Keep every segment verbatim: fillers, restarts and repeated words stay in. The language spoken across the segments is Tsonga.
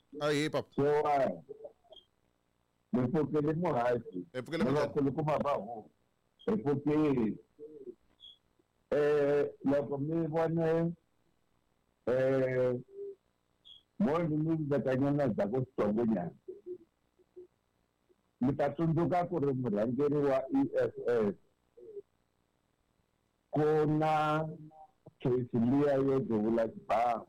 Aí, papo. So uh, é porque ele morre. É porque ele é Não muito. colocou uma barra. É porque é logo me vone é muito muito da canhona da gosto gonya. Mitatunduka kuri murangeri wa E S S kuna kesi liya yo dovula ba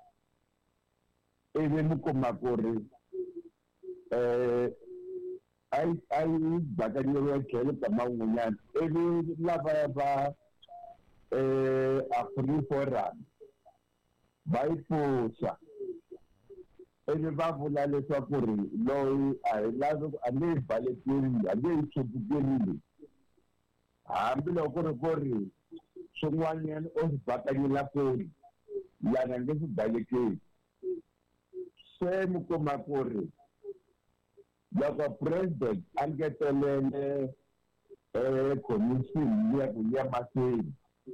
ebe mukoma kuri eh ai ai bakanyero kele kama ngunya ebe lava ba eh afri forum baipusha ebe bavula leswaku ri loyi a hi lavi a nge hi balekeli a nge hi tlhophukelile hambiloko ri ku ri swin'wanyana o swi bakanyela kuri yana nge swi balekeli se mi kuma ku ri loko president a ngetelele um commission liya ku ya mahlweni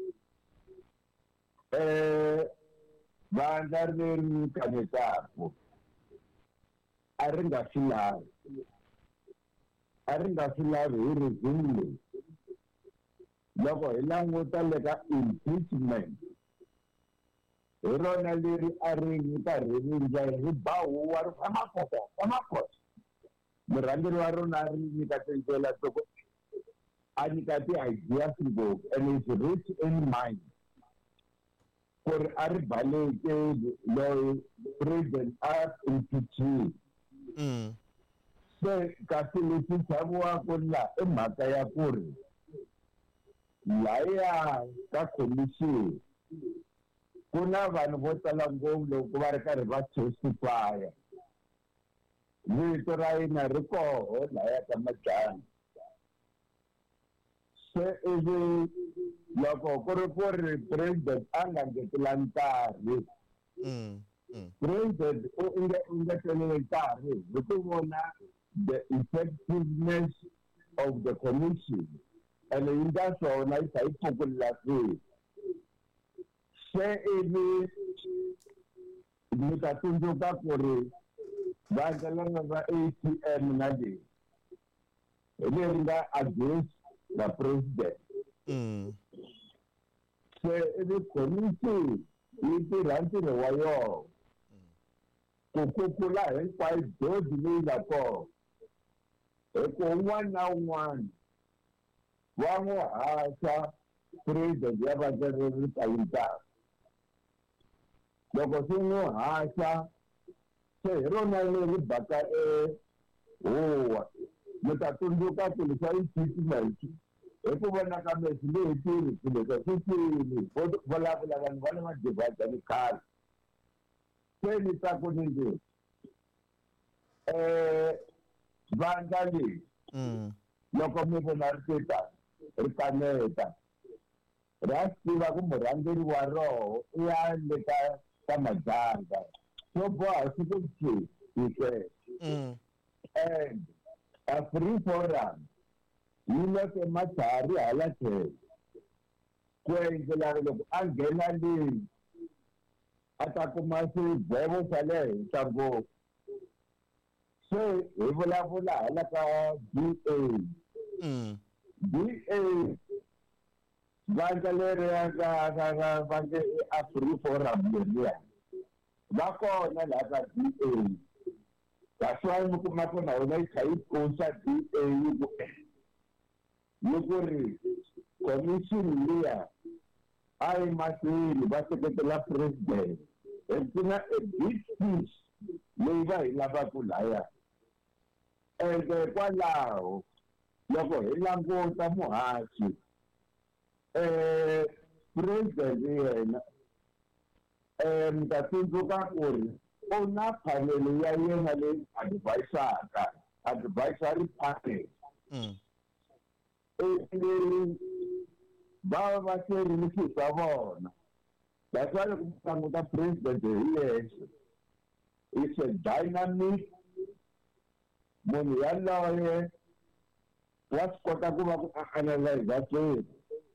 um vandla leri kanetaka a ri nga swi lavi a ri nga swi lavi hi rizini leyi loko hi languta le ka impeachment hi rona leri a ri karhi ri ndla hi bahuwa ri famakopo famakopo murhangeri wa rona a ri nyika tindlela to a nyika ti-ideas ngopfu and is rich in mind ku ri a ri balekeli loyi president a impeachile se kasi leswi chaviwaka laha i mhaka ya ku ri lahaya ka commission ku na vanhu vo tala ngopfu loko va ri karhi va testifya vito ra yina ri koho lahaya ka majani se ivi loko ku ri ku ri president a nga ngetela nkarhi president u ngetelele nkarhi hi ku vona the effectiveness of the commission and yi nga swona yi kha yi pfukulela kwihi se ivi mi ta tsundzuka ku ri vandla lava va A T M na leyi hi leri nga against the president se ivi commission yi tirha ntirho wa yona ku kukula hinkwayo dodi leyi nga kona hi ku un'wana na un'wana wa n'wi haxa president ya vandla leri tayitaka loko swi n'wi haxa se hi rona leri baka e huwa mi ta tsundzuka swilo swa impeachment hi ku vona ka mehe swi nge he tirhi swilo swa swi tiyile vo vulavula vanhu va le madivhayizani khale se ni ta ku ni nge um vandla leyi loko mi vona ri teta ri kaneta ra swi tiva ku murhangeri wa roho i ya le ka ka majanga swo boha swi ku chi hi sweswo and a free forum yi le ke matlhari hala tlhelo ku endlela loko a nghena leyi a ta kuma swigwevo swa le henhla ngopfu se hi vulavula hala ka D A D A vandla leriya ka va nge a free forum leriya va kona laha ka D A that's why mi kuma ku na yona yi kha yi koxa D A yi ku yi ku ri commission liya a yi mahlweni va seketela president hi pfuna a big speech leyi va hi lavaka lahaya ende hikwalaho loko hi languta muhaxi um president yena um mi ta tsundzuka ku ri u na panele ya yena leyi advisaka advisory panel leyi va va va hlerile swilo swa vona that's why loko mi languta president hi yexe it's a dynamic munhu yaloye wa swi kota ku va ku analyza swilo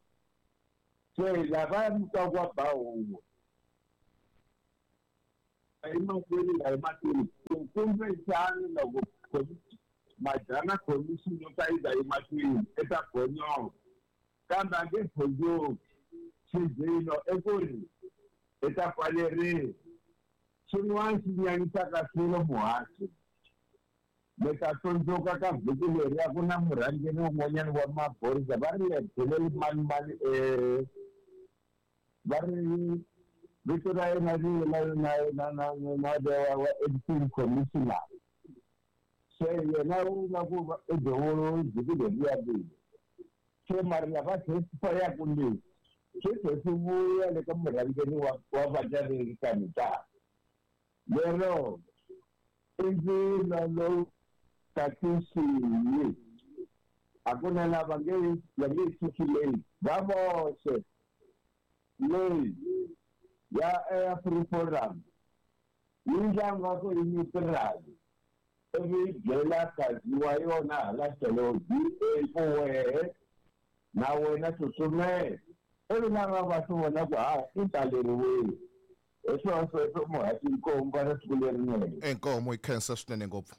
se lava mutwa wa bahuwa emahlweni la emahlweni kumbe xana loko majana commission yo ka yi nga emahlweni eka gonyo kambe a nge khonjoki xizilo i ku ri i ta pfalerile xin'wana xi nyanyisaka swilo muhaxi mi ta tsundzuka ka vhiki leriya ku na murhangeri wun'wanyana wa maphorisa va ri lebheleli manimani um va ri vito ra yena ri na na na na na wa editing commissioner se yena u nga ku i dovolo vhiki leriya leyi se mari lava testifayaku leswi swi tlhe swi vuya le ka murhangeri wa wa vajareri ka nkarhi lero i ndzilo lowu tatisiwi a ku na lava nge va nge suki leyi va voxe leyi ya Air Free Forum yi ndlanga ku yi nitirali ivi byela kazi wa yona hala tlhelo D A ku wehe na wena tsutsumela ivi lava va swi vona ku ha i taleriwile hi swona sweswo muhaxi nkomo va na siku lerinene enkomo ikhensa swinene ngopfu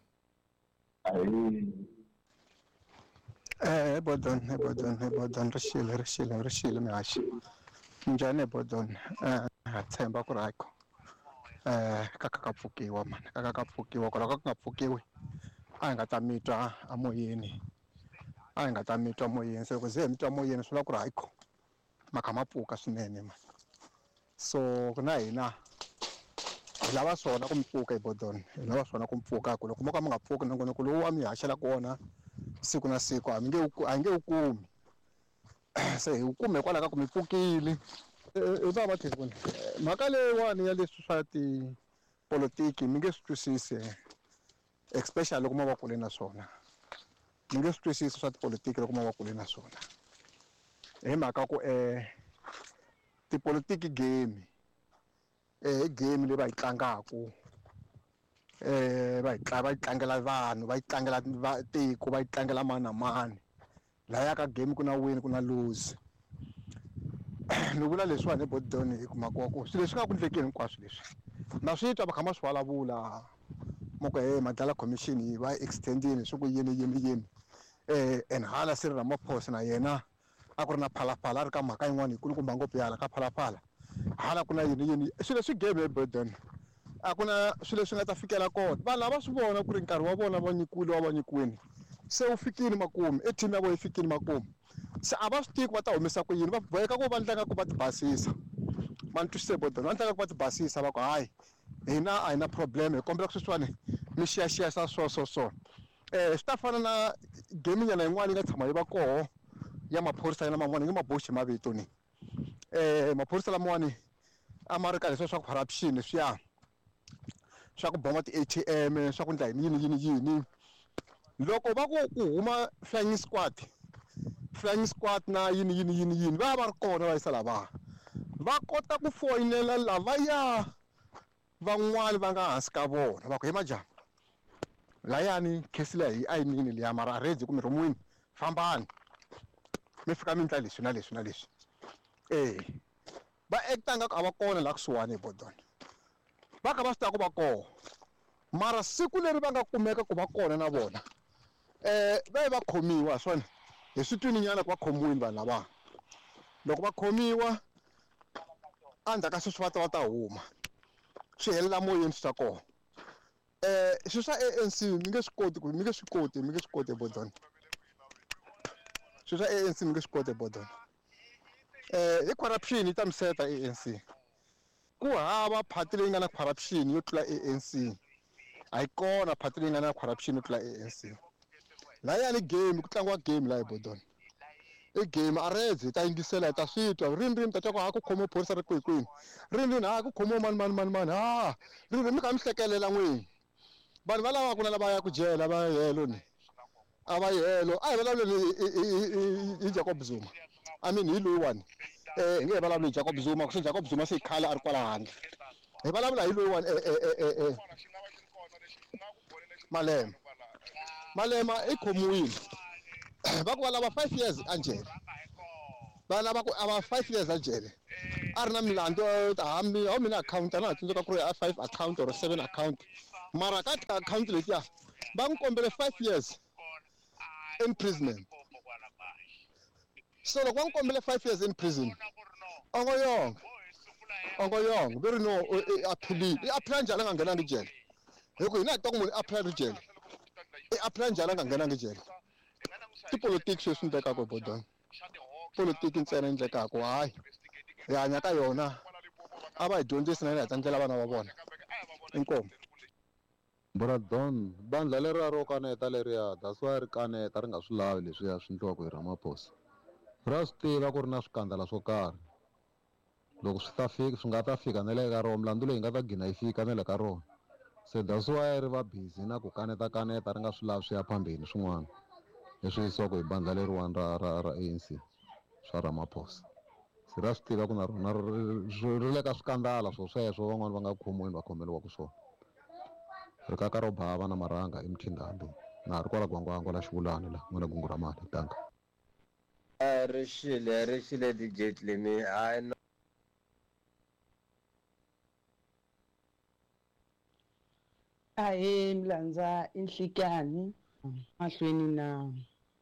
Eh bodon he bodon he bodon rishile rishile rishile mihaxi njhani bodon eh ha tshemba ku ri hayiko eh ka ka ka pfukiwa mani ka ka ka pfukiwa kwalaho ka ku nga pfukiwi a hi nga ta mitwa amoyeni a hi nga ta mitwa moyeni se loko ze hi mitwa moyeni swi vula ku ri hayiko ma kha ma pfuka swinene mani so na hina hi lava swona ku mi pfuka hi bodon hi lava swona ku mi pfuka ku loko mo ka mi nga pfuki nongonoko lowu a mi haxela kona siku na siku a mi nge a hi nge wu kumi se hi wu kume hikwalaho ka ku mi pfukile hi ta va thekuni mhaka leyiwani ya leswi swa tipolotiki mi nge swi twisisi especially loko ma va kule na swona mi nge swi twisisi swa tipolotiki loko ma va kule na swona hi mhaka ku um tipolotiki game eh game leyi va yi tlangaku eh va yi va yi tlangela vanhu va yi tlangela tiko va yi tlangela mani na mani laya ka game ku na win ku na lose ni vula leswiwani ebodoni hi kuma ku swilo leswi nga ku endlekeni hinkwaswo leswi na swi twa va kha ma swi vulavula mo ku he madlala commission yi va extendini swi ku yini yini yini eh and hala Cyril Ramaphosa na yena a ku ri na phalaphala a ri ka mhaka yin'wana yikulukumba ngopfu yala ka phalaphala hala ku na yini yini swilo swi game ebodoni a ku na swilo leswi nga ta fikela kona vanhu lava swi vona ku ri nkarhi wa vona va nyikiwile wa va nyikiwini se wu fikini makumu e team ya vona yi fikini makumu se a va swi tiki va ta humesa ku yini va boheka ku va endlaka ku va ti basisa va ni twisise bodoni va endlaka ku va ti basisa va ku hayi hina a hi na problem hi kombela ku sweswiwani mi xiyaxiya sa so so so eh swi ta fana na game nyana yin'wana yi nga tshama yi va koho ya maphorisa yana man'wana yi nge ma boxi mavito ni eh maphorisa lamawani a ma ri ka leswiya swa ku corruption leswiya swa ku bomba ti-A T M swa ku endla yini yini yini yini loko va ku ku huma flying squad flying squad na yini yini yini yini va va ri kona va yisa lava va kota ku foyinela lavaya van'wani va nga hansi ka vona va ku he majani layani khesi leyi a yi nini liya mara ready kumbe rimwini fambani mi fika mi endla leswi na leswi na leswi eh va acta nga ku a va kona la kusuhani hi bodoni va ka va swi tiva ku va kona mara siku leri va nga kumeka ku va kona na vona eh va va khomiwa swona hi switwini nyana ku va khomiwile vanhu lava loko va khomiwa endzhaku ka sweswi va ta va ta huma swi helela moyeni swi ta kona eh swilo swa A N C mi nge swi koti ku mi nge swi koti mi nge swi koti ebodoni swilo swa A N C mi nge swi koti ebodoni eh hi corruption yi ta mi seta A N C ku hava phati leyi nga na corruption yo tlula A N C a yi kona phati leyi nga na corruption yo tlula A N C layani game ku tlangiwa game la ebodoni i game a reze hi ta yingisela hi ta swi twa rini rini ta twa ku ha ku khomiwa phorisa ri kwihikwini rini rini ha ku khomiwa mani mani mani mani ha rini rini mi kha mi hlekelela n'wini vanhu va lava ku na lava ya ku jela va helo ni a va helo a hi vulavuleni hi Jacob Zuma I mean hi loyiwani eh hi nge hi vulavuli hi Jacob Zuma ku se Jacob Zuma se hi khale a ri kwala handle hi vulavula hi loyiwani eh eh eh Malema Malema i khomiwile va ku va lava five years a jele va lava ku ava five years a jele a ri na milandzu hambi a mina account na tsundzuka ku ri a five account or seven account mara ka account letiya va n'wi kombele five years imprisonment so loko va n'wi kombele five years in prison a ngo yonga a ngo yonga ve ri no aphilile i aphila njhani a nga nghenangi jele hi ku hina hi twa ku munhu i aphila ri jele i aphila njhani a nga nghenangi jele tipolotiki sweswi endlekaka bodwana politiki ntsena endlekaka hayi hi hanya ka yona a va hi dyondzisi na hina hi tsandzela vana va vona inkomo Bradon bandla leriya ro kaneta leriya that's why ri kaneta ri nga swi lavi leswiya swi endliwaka hi Ramaphosa ra swi tiva ku ri na swikandala swo karhi loko swi ta fika swi nga ta fika na le ka rona milandzu leyi nga ta gina yi fika na le ka rona se that's why ri va busy na ku kaneta kaneta ri nga swi lavi swi ya phambeni swin'wana leswi yisiwaka hi bandla leriwani ra ra ra A N C swa Ramaphosa se ra swi tiva ku na rona ri le ka swikandala swo sweswo van'wani va nga khomiweni va khomeliwa ku swona ri kaka ro bava na maranga emthindambi na ha ri kwala gwangwangwa la xivulani la n'wana gungu ra mali tanka a ri xile ri xile D J Tlemi hayi no ahe Mlandza inhlikani mahlweni na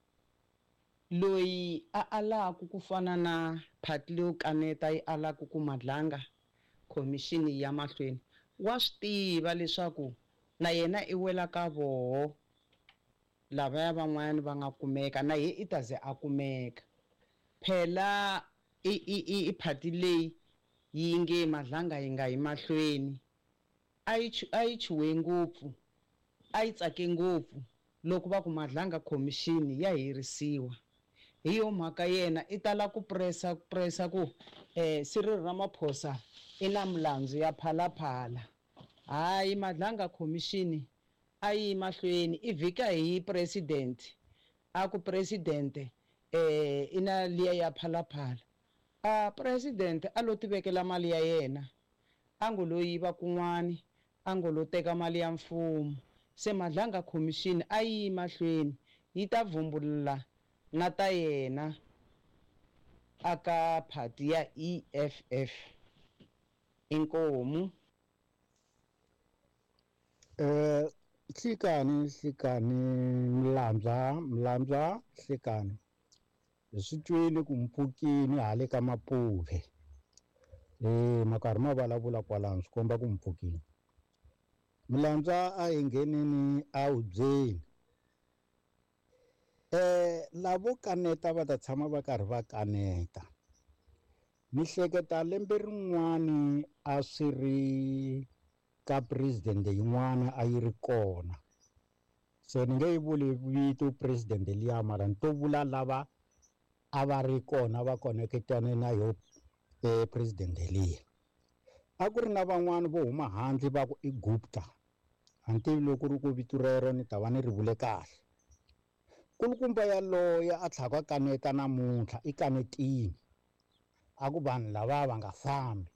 loyi a alaka ku fana na phati leyo kaneta yi alaka ku madlanga khomixini ya mahlweni wa swi tiva leswaku na yena i wela ka voho lavaya van'wana va nga kumeka na ye i ta ze a kumeka phela i i i phati leyi yi nge madlanga yi nga yi mahlweni a yi a yi chuwe ngopfu a yi tsake ngopfu loko va ku madlanga khomixini ya herisiwa hi yo mhaka yena i tala ku pressa pressa ku eh Cyril Ramaphosa i na milandzu ya phalaphala hayi madlanga khomixini a yi mahlweni i vhika hi president a ku president eh ina liya ya phalaphala a president a lo tivekela mali ya yena a ngo lo yiva kun'wani a ngo lo teka mali ya mfumo se madlanga khomixini a yi mahlweni yi ta vumbulula na ta yena aka phati ya E F F inkomu eh hlikani hlikani Mlandza Mlandza hlikani hi swi twile ku mpfukini hale ka Mapuve eh makarhi ma vulavula kwalano swi komba ku mpfukini Mlandza a hi nghenini a wu byeni eh lavo kaneta va ta tshama va karhi va kaneta ni hleketa lembe rin'wani a swi ri ka president yin'wana a yi ri kona se ni nge yi vuli vito president liya mara ni to vula lava a va ri kona va koneketane na yo eh, president liya a ku ri na van'wani vo huma handle va ku i Gupta a ni tivi loko ri ku vito rero ni ta va ni ri vule kahle kulukumba ya loya a tlhaka kaneta namuntlha i kanetini a ku vanhu lava va nga fambi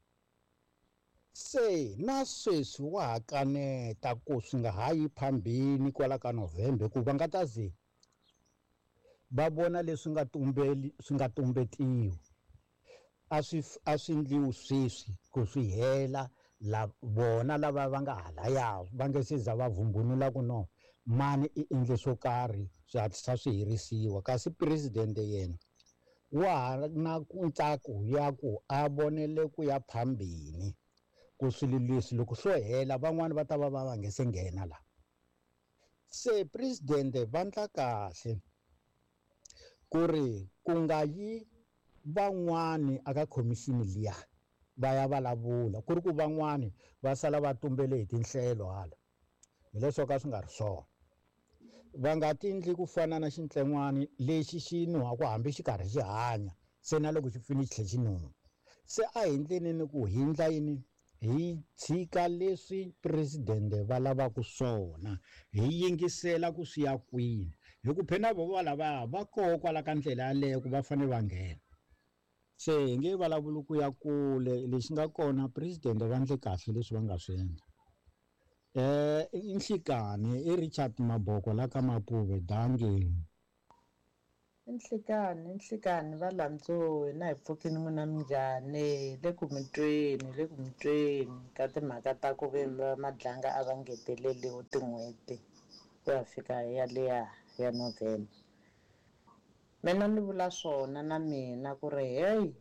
se na sweswi wa ha kaneta ku swi nga ha yi phambeni kwala ka November ku va nga ta ze va vona leswi nga tumbeli swi nga tumbetiwa a swi a swi ndliwi sweswi ku swi hela la vona lava va nga hala ya va nge se za va vumbunula ku no mani i endle swo karhi swi hatlisa swi herisiwa kasi president yena wa ha na ntsako ya ku a vonele ku ya phambeni ku swilo leswi loko swo hela van'wani va ta va va va nge se nghena la se president va ndla kahle ku ri ku nga yi van'wani aka khomixini liya va ya vulavula ku ri ku van'wani va sala va tumbele hi tinhlelo hala hileswo ka swi nga ri swona va nga tindli ku fana na xintlen'wani lexi xi nuhaku hambi xi karhi xi hanya se na loko xi fini xi tlhe xi nuha se a hi ndlenini ku hi ndla yini hi tshika leswi presidente va lavaku swona hi yingisela ku swi ya kwini hi ku phela vo lava va koho kwala ka ndlela yaleyo ku va fane va nghena se hi nge vulavuli ku ya kule lexi nga kona president va ndle kahle leswi va nga swi endla eh inhlikani i Richard Maboko la ka Mapuve dange Inhlikani inhlikani valantsoni na hi pfukini n'wina minjhani le ku mitweni le ku mitweni ka timhaka ta ku ve madlanga a va ngeteleliwe tin'hweti ku ya fika ya liya ya November. Mina ni vula swona na mina ku ri hey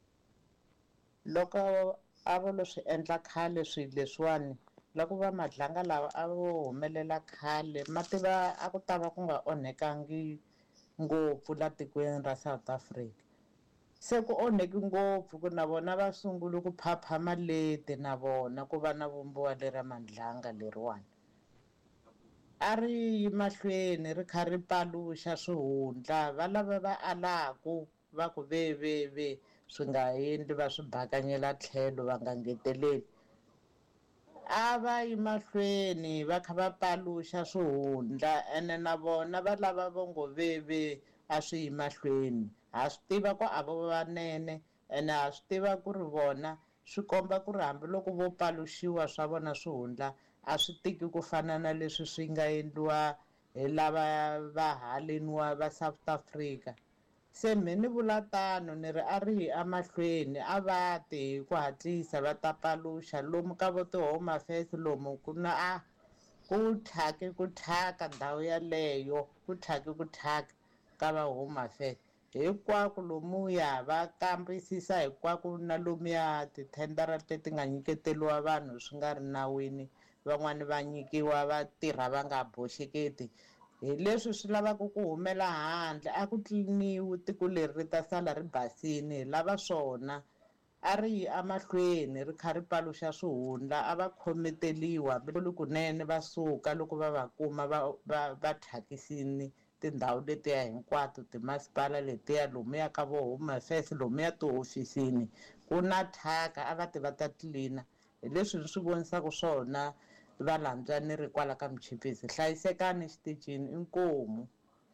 loko a va lo swi endla khale swilo leswiwani loko va madlanga lawa a vo humelela khale ma tiva a ku ta va ku nga onhekangi ngopfu la tikweni ra South Africa. Se ku onheki ngopfu ku na vona va sungula ku phaphama leti na vona ku va na vumbiwa lera madlanga leriwani a ri yi mahlweni ri kha ri paluxa swihundla va lava va alaku va ku ve ve ve swi nga endli va swi bakanyela tlhelo va nga ngeteleli a va yi mahlweni va kha va paluxa swihundla ene na vona va lava va ngo ve ve a swi yi mahlweni ha swi tiva ku a vo vanene ene ha swi tiva ku ri vona swi komba ku ri hambiloko vo paluxiwa swa vona swihundla a swi tiki ku fana na leswi swi nga endliwa hi lava va haleniwa va South Africa. Se me ni vula tano ni ri a ri hi amahlweni a va ti hi ku hatlisa va ta paluxa lomu ka vo ti-Home Affairs lomu ku na a ku thyake ku thyaka ndhawu yaleyo ku thyake ku thyaka ka va Home Affairs hinkwako lomuya va kambisisa hinkwako na lomuya tithendara leti nga nyiketeliwa vanhu swi nga ri nawini van'wani va nyikiwa va tirha va nga boxeketi hi leswi swi lavaka ku humela handle a ku tliliniwi tiko leri ri ta sala ri basini hi lava swona a ri yi amahlweni ri kha ri paluxa swihundla a va khometeliwa hambiloko kunene va suka loko va va kuma va va va thyakisini tindhawu letiya hinkwato timasipala letiya lomuya ka vo Home Affairs lomuya tihofisini ku na thyaka a va ti va ta tlilina hi leswi swi vonisaka swona valantswani ri kwala ka Mchipisi. Hlayisekani xitichini inkomu.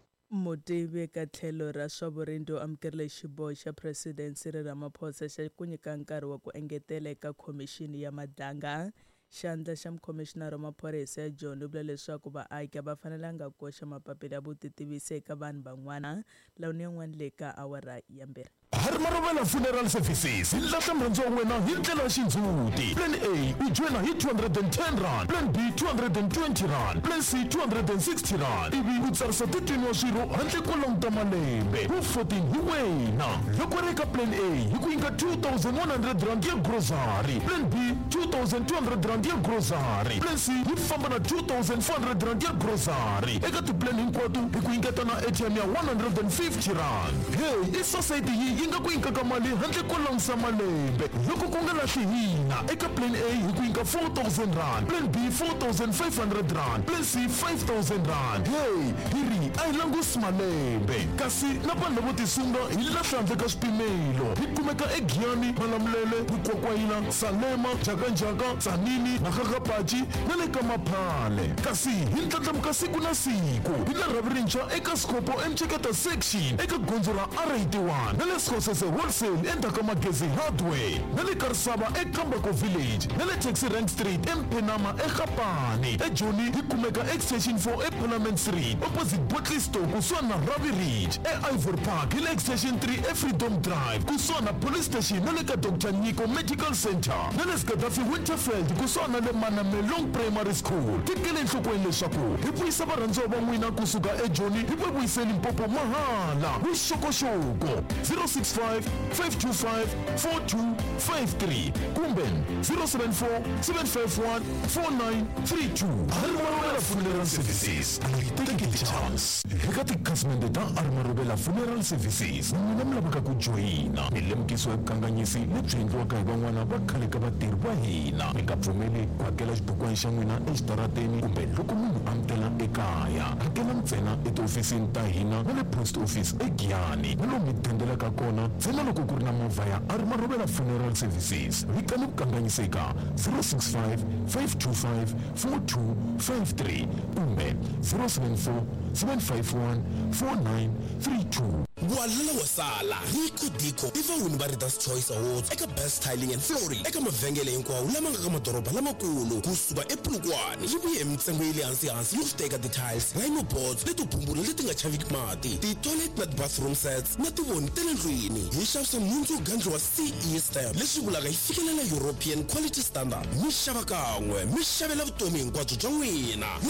Mutivi ka tlhelo ra swa vurindzi u amukerile xiboho xa President Cyril Ramaphosa xa ku nyika nkarhi wa ku engetela eka khomixini ya madlanga. Xandla xa mukhomixinara wa maphorisa ya Joni u vula leswaku vaaki va fanelanga ku koxa mapapila ya vutitivisi eka vanhu van'wana lawa ni yin'wana le ka awara ya mbirhi. Harmarovela Funeral Services ilahla mrhandzo wa wena hi ndlela xindzhuti. Plan A u joina hi two hundred ten rand, Plan B two hundred twenty rand, Plan C two hundred sixty rand. Ivi u tsarisa titwini wa swirho handle ko languta malembe. Wu fourteen hi wena. Loko ri ka Plan A hi ku nyika two thousand one hundred rand ya grocery, Plan B two thousand two hundred rand ya grocery, Plan C hi famba na two thousand four hundred rand ya grocery. Eka tiplan hinkwato hi ku nyiketa na A T M ya one hundred fifty rand. Hey, i society yi inga ku nyika mali handle ko langusa malembe. Loko ku nga lahli hina eka Plan A hi ku nyika four thousand rand, Plan B four thousand five hundred rand, Plan C five thousand rand. Hey, hiri a hi langusi malembe kasi na vanhu lavo tisunga hi lahla handle ka swipimelo. Hi kumeka eGiyani, Malamulele, Bukwakwayina, Salema, Jakanjaka, Tsanini na Gagapachi na le ka Maphale. Kasi hi ndlandlamuka siku na siku hi na ravirintshwa eka Skopo Mcheketa section eka gondzo ra R eighty-one na le Skhosese wholesale endzhaku Magezi hardware na le Karisaba eKambako village na le Taxi Rank Street eMphenama eGapane. eJoni hi kumeka extension four eParliament Street opposite Botley Store kusuhana na Ravi Ridge eIvory Park hi le extension three eFreedom Drive kusuhana na police station na le ka Doctor Nyiko Medical Center na le Gaddafi Winterfeld kusuhana na le Manamelong Primary School. Tikele enhlokweni leswaku hi vuyisa varhandziwa va n'wina kusuka eJoni hi va vuyiseni Limpopo mahala. Vuxokoxoko zero six five five two five four two five three kumbe zero seven four seven five one four nine three two. Harmarovela Funeral Services, take a chance. Eka tikhasimende ta Harmarovela Funeral Services n'wina mi lavaka ku joyina milemukiso ya vukanganyisi lebyi endliwaka hi van'wana va khale ka vatirhi va hina. Mi nga pfumeli ku hakela xibukwana xa n'wina exitarateni kumbe loko munhu amukela ekaya. Hakela ntsena etihofisini ta hina na le post office eGiyani na lomu mi thendelaka kona ntsena loko ku ri na movha ya Harmarovela Funeral Services. Vitani ku kanganyiseka zero six five five two five four two five three kumbe zero seven four seven five one four nine three two. walala wasala Rico Dico iva wini va Readers Choice Awards eka best tiling and flooring eka mavhengele hinkwawo lama nga ka madoroba lamakulu kusuka ePolokwane yi vuye mintsengo ya le hansi hansi yo steka ti-tiles rhino boards leti bumbula leti nga chaviki mati ti-toilet na ti-bathroom sets na tivoni ta le ndlwini hi xavisa nhundzu yo gandliwa C E stamp leswi vulaka yi fikelela European quality standard mi xava kan'we mi xavela vutomi hinkwabyo bya n'wina.